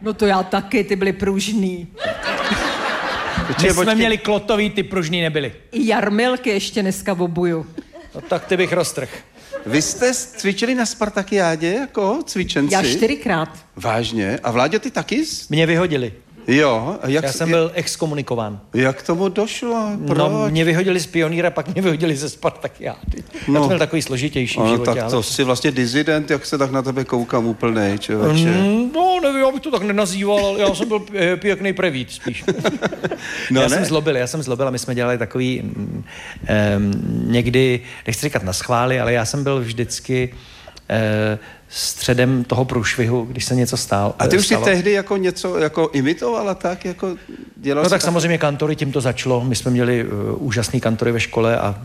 No to já taky, ty byly pružný. My jsme měli klotový, ty pružný nebyly. I jarmilky ještě dneska obuju. No tak ty bych roztrh. Vy jste cvičili na Spartakiádě jako cvičenci? Já 4krát. Vážně? A Vláďo, ty taky? Mě vyhodili. Jo. A Já jsem byl exkomunikován. Jak tomu došlo? Proč? No, mě vyhodili z Pionýra, pak mě vyhodili ze Spartakiády. Já to byl takový složitější v životě. Tak to jsi vlastně disident, jak se tak na tebe koukám úplnej, člověče. No, nevím, abych to tak nenazýval, ale já jsem byl pěkný prevít spíš. No, já jsem zlobil a my jsme dělali takový někdy, nechci říkat naschvály, ale já jsem byl vždycky středem toho průšvihu, když se něco stalo. A ty už si tehdy jako něco jako imitovala, tak jako dělal? No tak samozřejmě kantory, tím to začalo. My jsme měli úžasný kantory ve škole a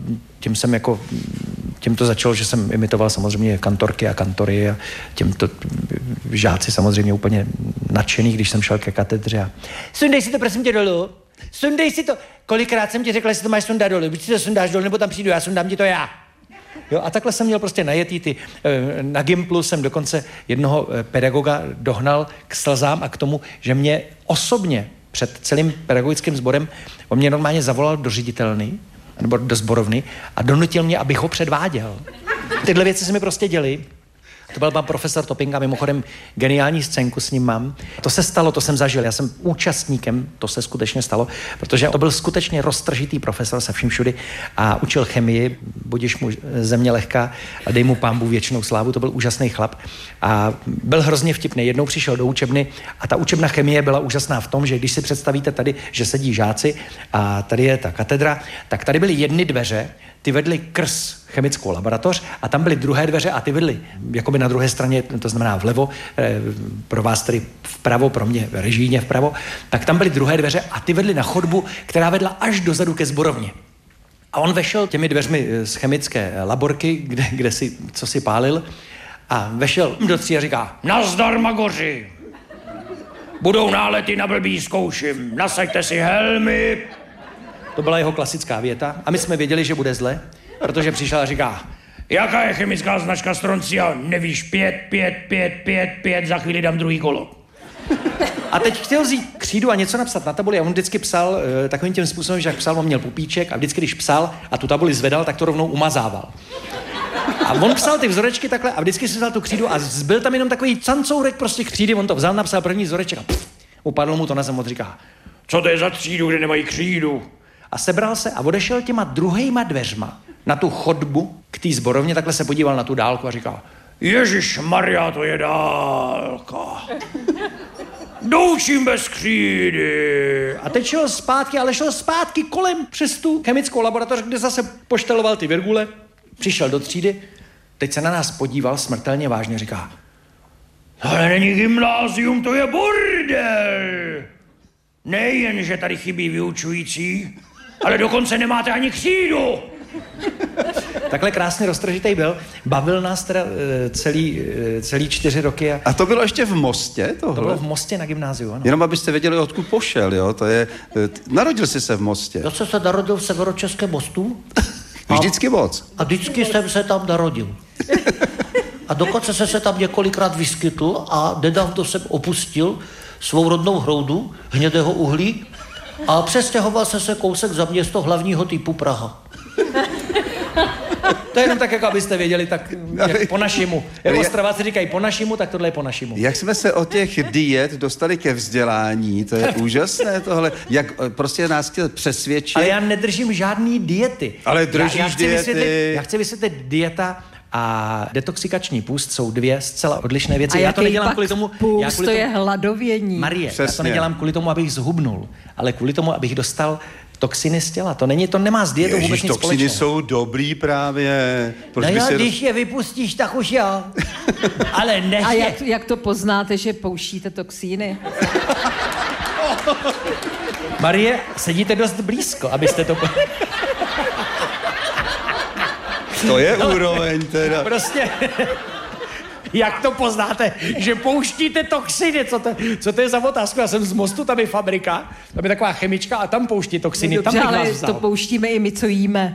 tím to začalo, že jsem imitoval samozřejmě kantorky a kantory a těmto žáci samozřejmě úplně nadšený, když jsem šel ke katedře a sundej si to prosím tě dolů, sundej si to. Kolikrát jsem ti řekla, že si to máš sundat dolů, buď si to sundáš dolů, nebo tam přijdu, já sundám ti to já. Jo, a takhle jsem měl prostě najetý na Gimplu jsem dokonce jednoho pedagoga dohnal k slzám a k tomu, že mě osobně před celým pedagogickým sborem on mě normálně zavolal do ředitelny nebo do sborovny a donutil mě, abych ho předváděl. Tyhle věci se mi prostě děly. To byl pan profesor Topinka, mimochodem geniální scénku s ním mám. To se stalo, to jsem zažil, já jsem účastníkem, to se skutečně stalo, protože to byl skutečně roztržitý profesor se vším všudy a učil chemii, budiš mu země lehká a dej mu pánbůh věčnou slávu, to byl úžasný chlap a byl hrozně vtipný. Jednou přišel do učebny a ta učebna chemie byla úžasná v tom, že když si představíte tady, že sedí žáci a tady je ta katedra, tak tady byly jedny dveře, ty vedly krz chemickou laboratoř a tam byly druhé dveře a ty vedly jakoby na druhé straně, to znamená vlevo, pro vás tedy vpravo, pro mě režijně vpravo, tak tam byly druhé dveře a ty vedly na chodbu, která vedla až dozadu ke sborovně. A on vešel těmi dveřmi z chemické laborky, co si pálil a vešel do tří a říká: Nazdar, magoři! Budou nálety na blbý, zkouším, nasaďte si helmy. To byla jeho klasická věta a my jsme věděli, že bude zle, protože přišel a říká: Jaká je chemická značka stroncia? Nevíš, 5, za chvíli dám druhý kolo. A teď chtěl vzít křídu a něco napsat na tabuli a on vždycky psal takovým tím způsobem, že jak psal, on měl pupíček a vždycky, když psal a tu tabuli zvedal, tak to rovnou umazával. A on psal ty vzorečky takhle a vždycky si vzal tu křídu a zbyl tam jenom takový cancourek prostě křídy, on to vzal, napsal první vzoreček a upadl mu to na zem, on říká: Co to je za třídu, kde nemají křídu? A sebral se a odešel těma druhejma dveřma na tu chodbu k té sborovně, takhle se podíval na tu dálku a říkal: Ježišmarja, to je dálka. Doučím bez křídy. A teď šel zpátky, ale šel zpátky kolem přes tu chemickou laboratoř, kde zase pošteloval ty virgule. Přišel do třídy, teď se na nás podíval smrtelně vážně, říká: Ale není gymnázium, to je bordel. Nejen, že tady chybí vyučující, ale dokonce nemáte ani křídu. Takhle krásně roztržitej byl. Bavil nás teda celý 4 roky. A to bylo ještě v Mostě tohle? To bylo v Mostě na gymnáziu, ano. Jenom abyste věděli, odkud pošel, jo? To je... Narodil jsi se v Mostě. Já jsem se narodil v Severočeském Mostu. Vždycky moc. A vždycky jsem se tam narodil. A dokonce jsem se tam několikrát vyskytl a nedávno jsem opustil svou rodnou hroudu hnědého uhlí a přestěhoval jsem se kousek za město hlavního typu Praha. To je jenom tak, jako abyste věděli, tak po našimu. Jak Ostraváci říkají po našimu, tak tohle je po našimu. Jak jsme se od těch diet dostali ke vzdělání, to je úžasné tohle. Jak prostě nás chtěl přesvědčit. Ale já nedržím žádný diety. Ale držíš diety. Já chci vysvětlit, dieta a detoxikační půst jsou 2 zcela odlišné věci. A já to nedělám pak kvůli tomu... Půst, to je hladovění. Marie, přesně. Já to nedělám kvůli tomu, abych zhubnul, ale kvůli tomu, abych dostal toxiny z těla. To nemá s dietou vůbec nic toxiny společného. jsou dobrý právě. Proč no jo, když je vypustíš, tak už jo. Ale ne. A jak to poznáte, že pouštíte toxíny? Marie, sedíte dost blízko, abyste to... To je úroveň teda. Prostě... Jak to poznáte, že pouštíte toxiny? Co to je za otázku? Já jsem z Mostu, tam je fabrika, tam je taková chemička a tam pouští toxiny. No dobře, tam ale to pouštíme i my, co jíme.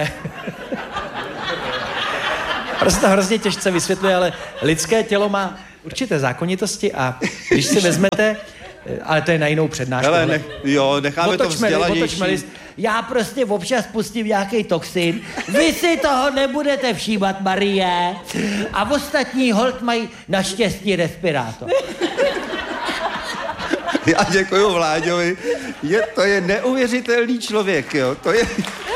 Prostě to hrozně těžce vysvětluje, ale lidské tělo má určité zákonitosti a když si vezmete, ale to je na jinou přednášku. Hele, necháme to vzdělanější. Já prostě občas pustím nějaký toxin, vy si toho nebudete všímat, Marie, a ostatní holt mají naštěstí respirátor. Já děkuju Vláďovi. To je neuvěřitelný člověk, jo. To je...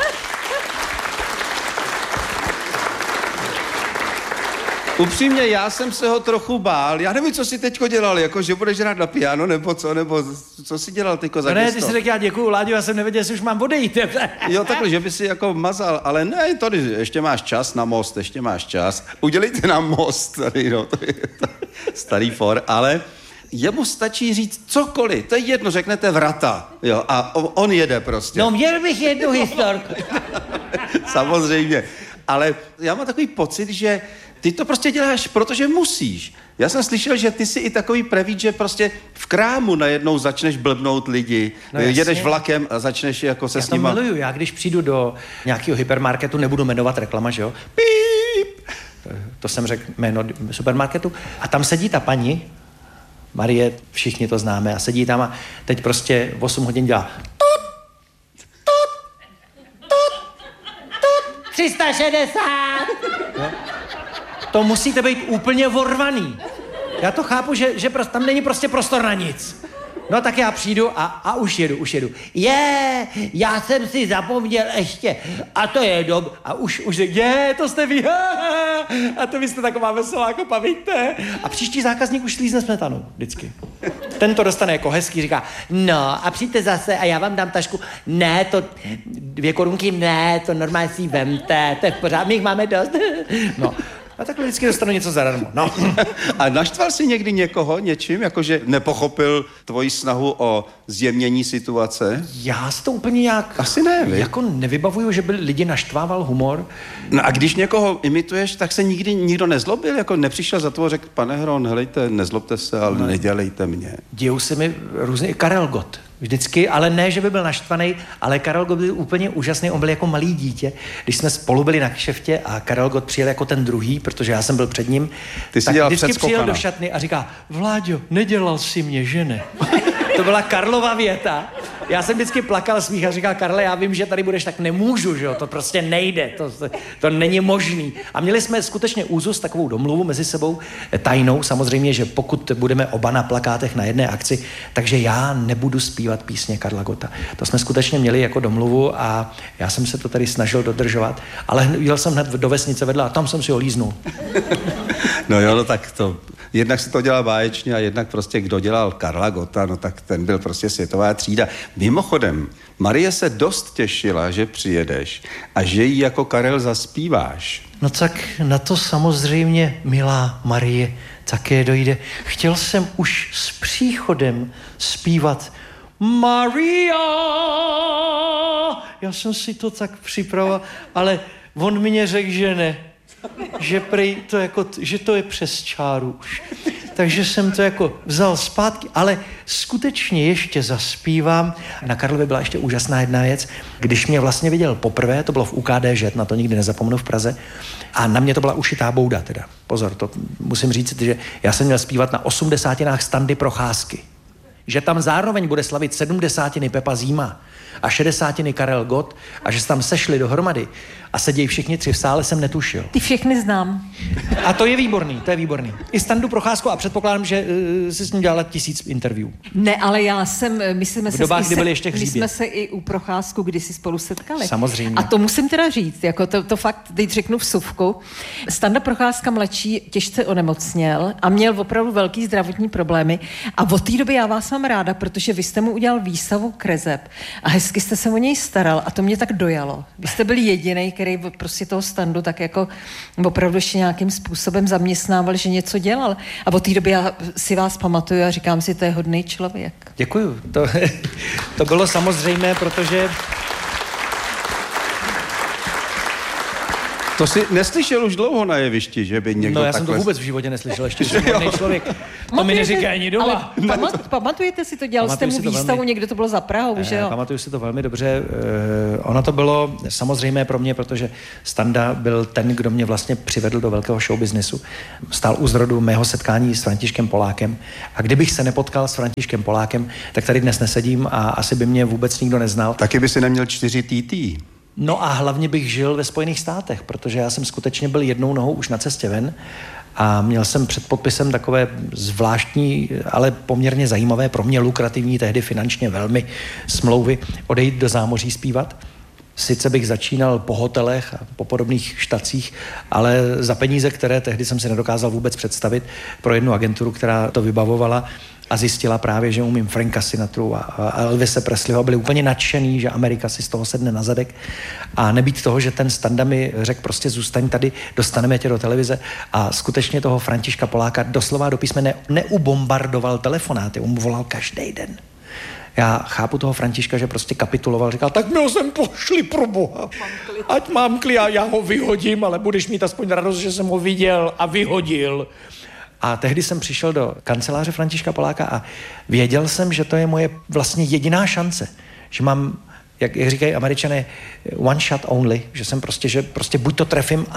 Upřímně, já jsem se ho trochu bál. Já nevím, co si teďko dělal, jako že budeš hrát na piano, nebo co si dělal teďko za gesto? Ne, ty jsi řekl, já děkuju, Láďo, já jsem nevěděl, jestli už mám odejít. Jo, takhle, že by si jako mazal, ale ne, tady ještě máš čas na most, ještě máš čas. Udělejte nám most, tady, no, to je starý for, ale jemu stačí říct cokoliv, to je jedno, řeknete vrata, jo, a on jede prostě. No, měl bych jednu historku. Samozřejmě, ale já mám takový pocit, že ty to prostě děláš, protože musíš. Já jsem slyšel, že ty jsi i takový prevíč, že prostě v krámu najednou začneš blbnout lidi, jedeš vlakem a začneš jako se s nima... Já to miluju, já když přijdu do nějakého hypermarketu, nebudu jmenovat reklama, že jo? Píp! To jsem řekl jméno supermarketu. A tam sedí ta paní, Marie, všichni to známe, a sedí tam a teď prostě 8 hodin dělá 360! To musíte být úplně vorvaný. Já to chápu, že tam není prostě prostor na nic. No tak já přijdu a už jedu. Já jsem si zapomněl ještě. A to je a už to jste vy. A to vy jste taková veselá, jako pavíte. A příští zákazník už slízne smetanu vždycky. Ten to dostane jako hezký, říká, no a přijďte zase a já vám dám tašku. Ne, to 2 korunky, ne, to normálně si vemte, to je v pořádku, my jich máme dost. No. A takhle vždycky dostanu něco zadarmo. No. A naštval jsi někdy někoho něčím, jakože nepochopil tvoji snahu o zjemnění situace? Já si to úplně nějak... Asi ne, vy? Jako nevybavuju, že by lidi naštvával humor. No a když někoho imituješ, tak se nikdy nikdo nezlobil? Jako nepřišel za to a řekl, pane Hron, helejte, nezlobte se, ale nedělejte mě. Dějou se mi různě... Karel Gott. Vždycky, ale ne, že by byl naštvaný, ale Karel Gott byl úplně úžasný, on byl jako malý dítě. Když jsme spolu byli na kšeftě a Karel Gott přijel jako ten druhý, protože já jsem byl před ním, tak vždycky přijel do šatny a říká, Vláďo, nedělal si mě, že ne? To byla Karlova věta. Já jsem vždycky plakal smích a říkal, Karle, já vím, že tady budeš, tak nemůžu, že jo, to prostě nejde, to není možný. A měli jsme skutečně úzus, takovou domluvu mezi sebou, tajnou, samozřejmě, že pokud budeme oba na plakátech na jedné akci, takže já nebudu zpívat písně Karla Gotta. To jsme skutečně měli jako domluvu a já jsem se to tady snažil dodržovat, ale jel jsem hned do vesnice vedle a tam jsem si ho líznul. No jo, no tak to, jednak si to dělal báječně a jednak prostě kdo dělal Karla Gotta, no tak ten byl prostě světová třída. Mimochodem, Marie se dost těšila, že přijedeš a že jí jako Karel zaspíváš. No tak na to samozřejmě, milá Marie, také dojde. Chtěl jsem už s příchodem zpívat Maria. Já jsem si to tak připravoval, ale on mě řekl, že ne. Že prej to jako, že to je přes čáru už. Takže jsem to jako vzal zpátky, ale skutečně ještě zaspívám. Na Karlově byla ještě úžasná jedna věc. Když mě vlastně viděl poprvé, to bylo v UKD Žet, na to nikdy nezapomenu v Praze, a na mě to byla ušitá bouda teda. Pozor, to musím říct, že já jsem měl zpívat na 80 Standy Procházky. Že tam zároveň bude slavit 70 Pepa Zima a 60 Karel Gott a že se tam sešli dohromady a sedějí všichni 3 v sále, jsem netušil. Ty všechny znám. A to je výborný, to je výborný. I Standu Procházku a předpokládám, že jsi s ním dělala 1000 interview. Ne, ale my jsme v dobách, kdy byly ještě hříbě. My jsme se i u Procházku kdysi spolu setkali. Samozřejmě. A to musím teda říct, jako to fakt, teď řeknu vsuvku. Standa Procházka mladší těžce onemocněl a měl opravdu velký zdravotní problémy a od té doby já vás mám ráda, protože vy jste mu udělal výstavu kreseb a hezky jste se o něj staral a to mě tak dojalo. Vy jste byl jedinej, který prostě toho Standu tak jako opravdu ještě nějakým způsobem zaměstnával, že něco dělal. A od té doby já si vás pamatuju a říkám si, to je hodný člověk. Děkuju. To bylo samozřejmé, protože To si neslyšel už dlouho na jevišti, že by někdo No já takhle... jsem to vůbec v životě neslyšel, ještě jsem hodnej člověk. To mi neříká ani doma. Ale pamatujete si to, dělal jste mu výstavu, někde to bylo za Prahou, že jo? Pamatuju si to velmi dobře. Ono to bylo samozřejmé pro mě, protože Standa byl ten, kdo mě vlastně přivedl do velkého showbiznesu. Stál u zrodu mého setkání s Františkem Polákem. A kdybych se nepotkal s Františkem Polákem, tak tady dnes nesedím a asi by mě vůbec nikdo neznal. Taky by si neměl 4 TT. No a hlavně bych žil ve Spojených státech, protože já jsem skutečně byl jednou nohou už na cestě ven a měl jsem před podpisem takové zvláštní, ale poměrně zajímavé, pro mě lukrativní, tehdy finančně velmi smlouvy, odejít do zámoří zpívat. Sice bych začínal po hotelech a po podobných štacích, ale za peníze, které tehdy jsem si nedokázal vůbec představit, pro jednu agenturu, která to vybavovala, a zjistila právě, že umím Franka Sinatru a Elvise Presleyho, byli úplně nadšený, že Amerika si z toho sedne na zadek a nebýt toho, že ten Standa mi řekl prostě zůstaň tady, dostaneme tě do televize a skutečně toho Františka Poláka doslova do písmene neubombardoval telefonáty, on mu volal každý den. Já chápu toho Františka, že prostě kapituloval, říkal, tak mi ho sem pošli pro Boha, ať mám klid, já ho vyhodím, ale budeš mít aspoň radost, že jsem ho viděl a vyhodil. A tehdy jsem přišel do kanceláře Františka Poláka a věděl jsem, že to je moje vlastně jediná šance. Že mám, jak říkají Američané, one shot only, že prostě buď to trefím,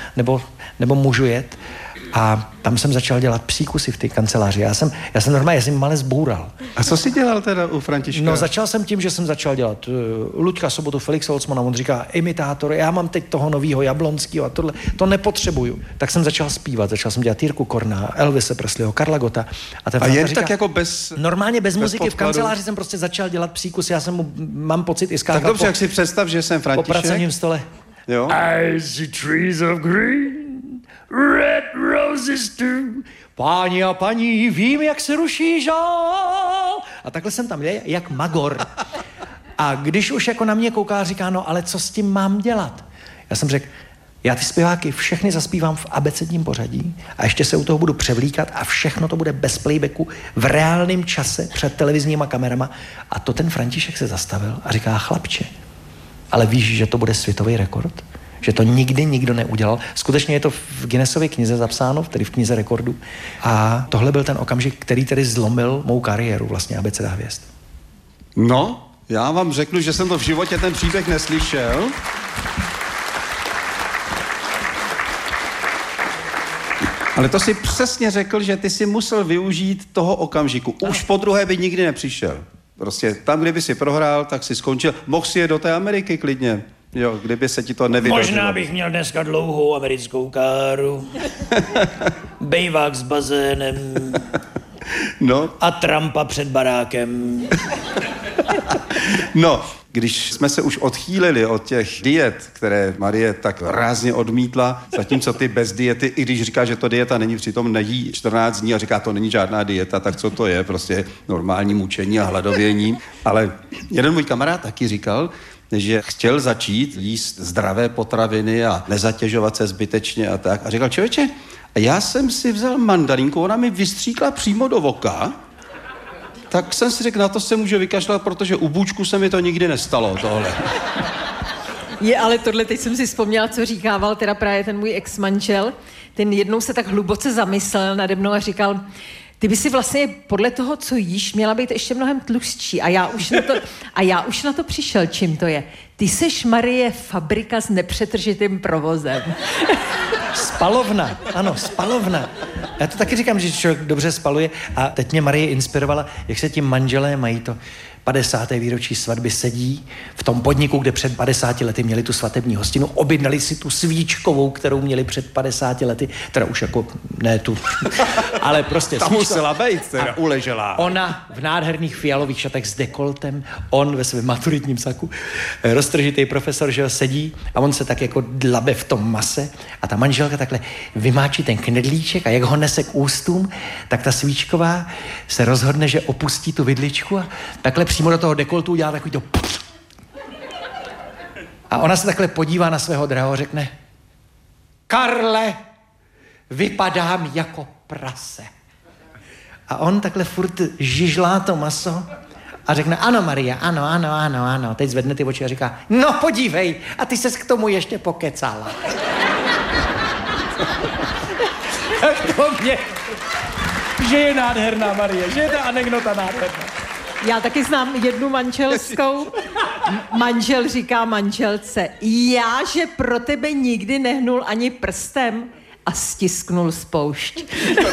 nebo můžu jet. A tam jsem začal dělat psí kusy v té kanceláři. Já jsem normálně malé zboural. A co jsi dělal teda u Františka? No začal jsem tím, že jsem začal dělat Luďka Sobotu, Felix Holzmana, on říká imitátor, já mám teď toho novýho Jablonskýho a tohle, to nepotřebuju. Tak jsem začal zpívat, začal jsem dělat Jirku Korna, Elvise Presleyho, Karla Gota. A jen říká, tak jako bez... Normálně bez muziky podkladu. V kanceláři jsem prostě začal dělat psí kusy, já jsem mu, mám pocit i skákat. Tak dobře, jak si představ, že jsem František. Po pracovním stole. Jo? I see trees of green, red roses too. Páni a paní, vím, jak se ruší žál. A takhle jsem tam jak magor. A když už jako na mě kouká, říká, no ale co s tím mám dělat? Já jsem řekl, já ty zpěváky všechny zaspívám v abecedním pořadí a ještě se u toho budu převlíkat a všechno to bude bez playbacku v reálném čase před televizníma kamerama. A to ten František se zastavil a říká, chlapče, ale víš, že to bude světový rekord? Že to nikdy nikdo neudělal. Skutečně je to v Guinnessově knize zapsáno, tedy v knize rekordů. A tohle byl ten okamžik, který tedy zlomil mou kariéru, vlastně Abeceda hvězd. No, já vám řeknu, že jsem to v životě ten příběh neslyšel. Ale to si přesně řekl, že ty si musel využít toho okamžiku. Už po druhé by nikdy nepřišel. Prostě tam, kdyby si prohrál, tak si skončil. Mohl si je do té Ameriky klidně. Jo, kdyby se ti to nevydařilo. Možná bych měl dneska dlouhou americkou káru, bejvák s bazénem No. a Trumpa před barákem. No, když jsme se už odchýlili od těch diet, které Marie tak rázně odmítla, zatímco ty bez diety, i když říká, že to dieta není, přitom nejí 14 dní a říká, to není žádná dieta, tak co to je? Prostě normální mučení a hladovění. Ale jeden můj kamarád taky říkal, že chtěl začít jíst zdravé potraviny a nezatěžovat se zbytečně a tak. A říkal, člověče, já jsem si vzal mandarinku, ona mi vystříkla přímo do voka, tak jsem si řekl, na to se můžu vykašlat, protože u bůčku se mi to nikdy nestalo, tohle. Ale tohle teď jsem si vzpomněla, co říkával teda právě ten můj ex-manžel. Ten jednou se tak hluboce zamyslel nade mnou a říkal, ty by si vlastně podle toho, co jíš, měla být ještě mnohem tlustší. A já už na to přišel, čím to je. Ty seš, Marie, fabrika s nepřetržitým provozem. Spalovna, ano, spalovna. Já to taky říkám, že člověk dobře spaluje a teď mě Marie inspirovala, jak se ti manželé mají to 50. výročí svatby sedí v tom podniku, kde před 50 lety měli tu svatební hostinu, objednali si tu svíčkovou, kterou měli před 50 lety, teda už jako, ne tu, ale prostě ta musela být, teda uležela. Ona v nádherných fialových šatech s dekoltem, on ve svém maturitním saku, roztržitý profesor, že ho sedí a on se tak jako dlabe v tom mase a ta manželka takhle vymáčí ten knedlíček a jak ho nese k ústům, tak ta svíčková se rozhodne, že opustí tu vidličku a takhle přímo do toho dekoltu udělá takový to... A ona se takhle podívá na svého drahého a řekne, Karle, vypadám jako prase. A on takhle furt žižlá to maso a řekne, ano, Maria, ano. Teď zvedne ty oči a říká, no podívej, a ty ses k tomu ještě pokecala. Tak to mě... Že je nádherná, Marie, že je ta anekdota nádherná. Já taky znám jednu manželskou. Manžel říká manželce, já, že pro tebe nikdy nehnul ani prstem a stisknul spoušť.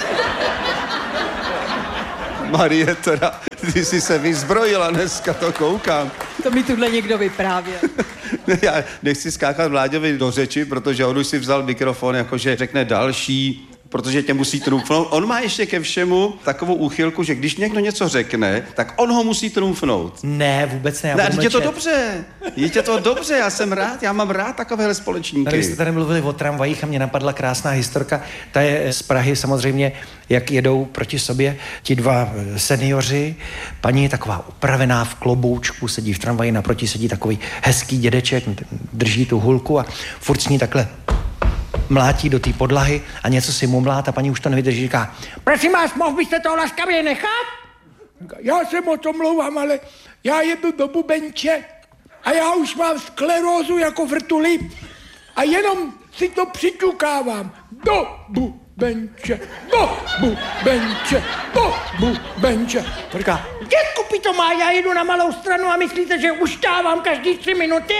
Marie, teda, ty jsi se vyzbrojila dneska, to koukám. To mi tuhle někdo vyprávěl. Já nechci skákat Vláďovi do řeči, protože on už si vzal mikrofon, jakože řekne další, protože tě musí trumfnout. On má ještě ke všemu takovou úchylku, že když někdo něco řekne, tak on ho musí trumfnout. Ne, vůbec ne. Je to dobře, je to dobře, já jsem rád, já mám rád takovéhle společníky. Tady jste tady mluvili o tramvajích a mě napadla krásná historka. Ta je z Prahy samozřejmě, jak jedou proti sobě ti dva seniori. Paní je taková upravená v kloboučku, sedí v tramvaji, naproti sedí takový hezký dědeček, drží tu hulku a furt s ní takhle mlátí do té podlahy a něco si mumlá, ta paní už to nevydrží, říká: prosím vás, mohl byste to laskavě nechat? Já se moc omlouvám, ale já jedu do bubenče a já už mám sklerózu jako vrtuli a jenom si to přiťukávám. Do bubenče, do bubenče, do bubenče. Říká: Dětku Pito má, já jedu na Malou Stranu a myslíte, že uštávám každý 3 minuty?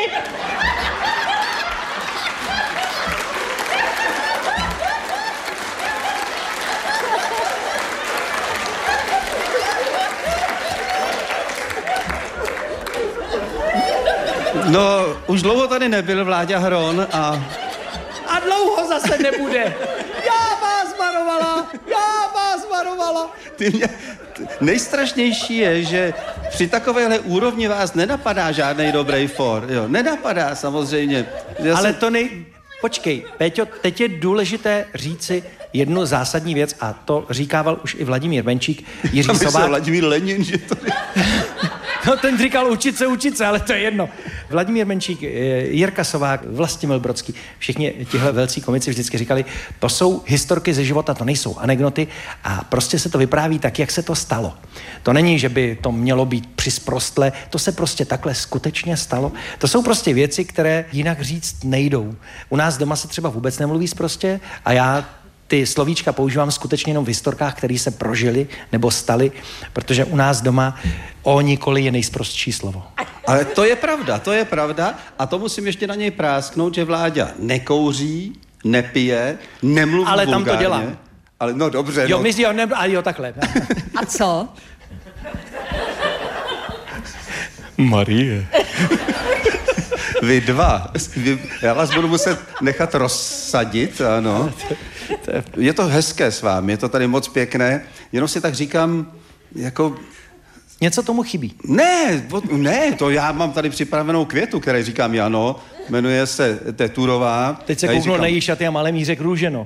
No, už dlouho tady nebyl Vláďa Hron a dlouho zase nebude. Já vás varovala. Nejstrašnější je, že při takovéhle úrovni vás nenapadá žádnej dobrý for. Jo, nenapadá samozřejmě. Ale to Počkej, Péťo, teď je důležité říci jednu zásadní věc a to říkával už i Vladimír Benčík, Jiří Sobák. Vladimír Lenin, že to je... No, ten říkal učit se, ale to je jedno. Vladimír Benčík, Jirka Sovák, Vlastimil Brodský, všichni tihle velcí komici vždycky říkali, to jsou historky ze života, to nejsou anekdoty a prostě se to vypráví tak, jak se to stalo. To není, že by to mělo být přisprostlé, to se prostě takhle skutečně stalo. To jsou prostě věci, které jinak říct nejdou. U nás doma se třeba vůbec nemluví sprostě a já ty slovíčka používám skutečně jenom v historkách, které se prožily nebo staly, protože u nás doma o nikoli je nejsprostší slovo. Ale to je pravda a to musím ještě na něj prásknout, že Vláďa nekouří, nepije, nemluví ale vulgárně. tam to dělám. Ale no dobře. Jo, jo, takhle. A co? Marie. Vy dva. Já vás budu muset nechat rozsadit, ano. Je to hezké s vámi, je to tady moc pěkné, jenom si tak říkám, jako... Něco tomu chybí. Ne, to já mám tady připravenou květu, které říkám Jano, jmenuje se Teturová. Teď se kouknu na její šaty a malé mířek růženo.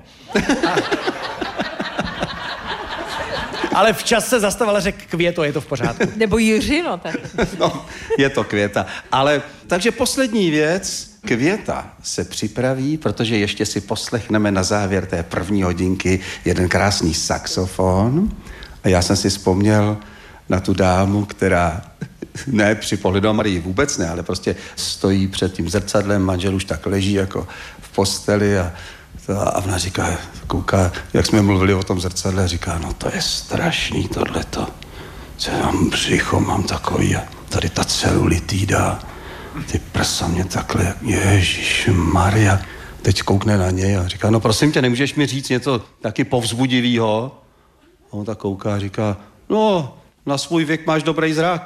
Ale včas se zastavila, řekl Květo, je to v pořádku. Nebo Jiřino, tak. No, je to Květa. Ale, takže poslední věc, Květa se připraví, protože ještě si poslechneme na závěr té první hodinky jeden krásný saxofon. A já jsem si vzpomněl na tu dámu, která, ne při pohledu na Marii vůbec ne, ale prostě stojí před tím zrcadlem, manžel už tak leží jako v posteli a ona říká, kouká, jak jsme mluvili o tom zrcadle, říká, no to je strašný tohleto. Co mám břicho, mám takový a tady ta celulitída, ty prsa mě takhle, Ježišmarja. Teď koukne na něj a říká, no prosím tě, nemůžeš mi říct něco taky povzbudivýho? A on tak kouká a říká, no, na svůj věk máš dobrý zrak.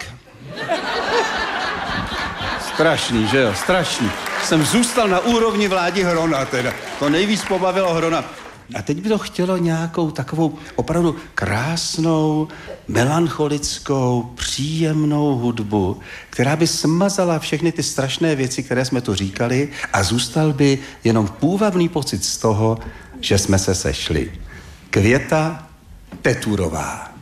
Strašný, že jo, strašný. Jsem zůstal na úrovni Vládi Hrona teda. To nejvíc pobavilo Hrona. A teď by to chtělo nějakou takovou opravdu krásnou, melancholickou, příjemnou hudbu, která by smazala všechny ty strašné věci, které jsme tu říkali a zůstal by jenom půvabný pocit z toho, že jsme se sešli. Květa Teturová.